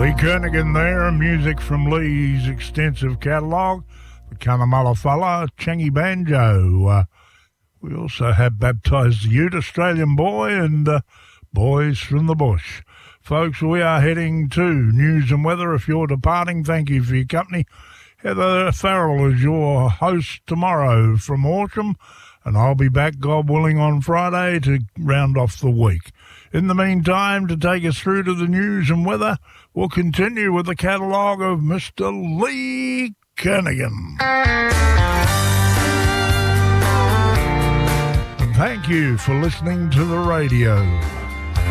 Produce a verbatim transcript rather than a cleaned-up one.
Lee Kernaghan there, music from Lee's extensive catalogue. The Cunnamulla Fella, Changi Banjo. Uh, we also have Baptised the Ute, Australian Boy, and uh, Boys from the Bush. Folks, we are heading to news and weather. If you're departing, thank you for your company. Heather Farrell is your host tomorrow from Horsham, and I'll be back, God willing, on Friday to round off the week. In the meantime, to take us through to the news and weather, we'll continue with the catalogue of Mister Lee Kernaghan. And thank you for listening to the radio.